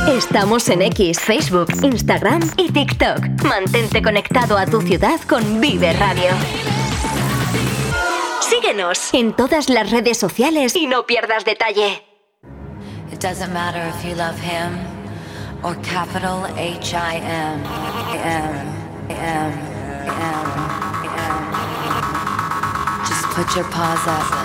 Estamos en X, Facebook, Instagram y TikTok. Mantente conectado a tu ciudad con Vive Radio. Síguenos en todas las redes sociales y no pierdas detalle. It doesn't matter if you love him or capital H-I-M. Just put your paws up.